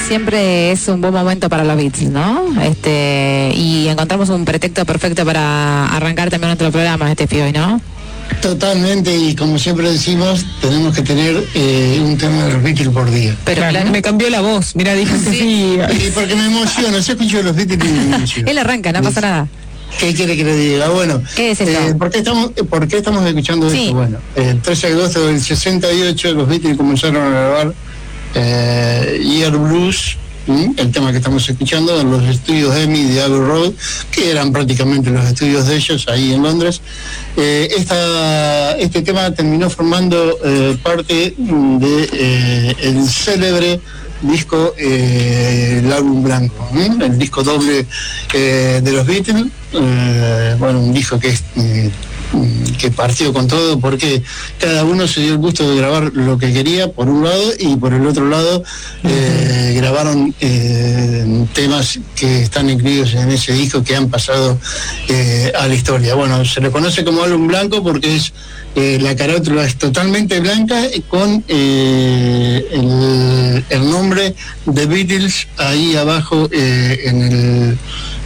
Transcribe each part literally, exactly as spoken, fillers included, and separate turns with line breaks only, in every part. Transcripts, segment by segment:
siempre es un buen momento para los Beatles, ¿no? Este, y encontramos un pretexto perfecto para arrancar también otro programa, este hoy, ¿no?
Totalmente, y como siempre decimos, tenemos que tener eh, un tema de los Beatles por día.
Pero claro, claro. Me cambió la voz, mira, dije sí.
Y porque me emociona, se escucho los Beatles y me emociona.
Él arranca, no pasa nada.
¿Qué quiere que le diga? Bueno,
¿qué es esto?
Eh, ¿por, qué estamos, ¿Por qué estamos escuchando sí. esto? Bueno, el trece de agosto del sesenta y ocho los Beatles comenzaron a grabar eh, Year Blues, ¿sí? El tema que estamos escuchando en los estudios EMI de Abbey Road, que eran prácticamente los estudios de ellos ahí en Londres. Eh, esta, este tema terminó formando eh, parte de eh, el célebre disco, eh, el álbum blanco, ¿eh? El disco doble eh, de los Beatles, eh, bueno, un disco que es eh, que partió con todo porque cada uno se dio el gusto de grabar lo que quería por un lado, y por el otro lado eh, uh-huh. grabaron eh, temas que están incluidos en ese disco que han pasado eh, a la historia. Bueno, se le conoce como álbum blanco porque es eh, la carátula es totalmente blanca con eh, el, el nombre de Beatles ahí abajo eh, en el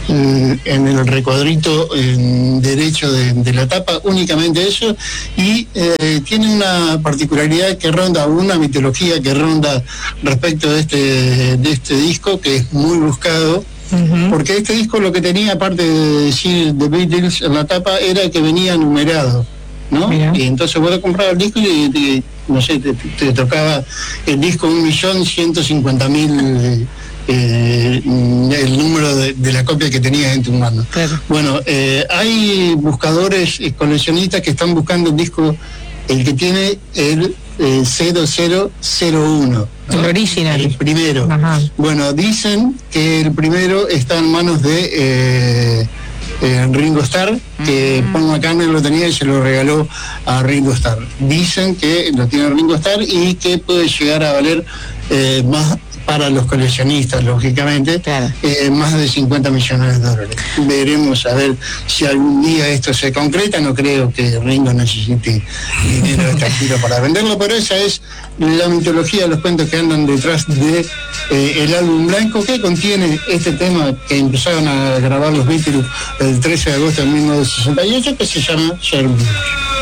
en el recuadrito en derecho de, de la tapa, únicamente eso, y eh, tiene una particularidad que ronda, una mitología que ronda respecto de este, de este disco, que es muy buscado, uh-huh. porque este disco lo que tenía, aparte de decir The Beatles en la tapa, era que venía numerado, ¿no? Mira. Y entonces vos comprabas el disco y, te, no sé, te, te tocaba el disco un millón ciento cincuenta mil Eh, el número de, de la copia que tenías en tu mano. Claro. Bueno, eh, hay buscadores eh, coleccionistas que están buscando el disco, el que tiene el eh, cero cero cero uno, ¿no?
El original,
el primero.
Ajá.
Bueno, dicen que el primero está en manos de eh, eh, Ringo Starr, que uh-huh. Paul McCartney lo tenía y se lo regaló a Ringo Starr. Dicen que lo tiene Ringo Starr y que puede llegar a valer eh, más para los coleccionistas, lógicamente, claro. eh, más de cincuenta millones de dólares. Veremos a ver si algún día esto se concreta. No creo que Ringo necesite dinero de esta gira para venderlo, pero esa es la mitología, los cuentos que andan detrás de eh, el álbum blanco, que contiene este tema que empezaron a grabar los Beatles el trece de agosto de mil novecientos sesenta y ocho, que se llama Year Blues.